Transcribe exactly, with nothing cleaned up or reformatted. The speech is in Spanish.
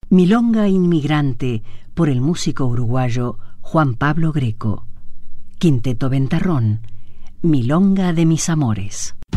Milonga Inmigrante, por el músico uruguayo Juan Pablo Greco. Quinteto Ventarrón, Milonga de mis amores.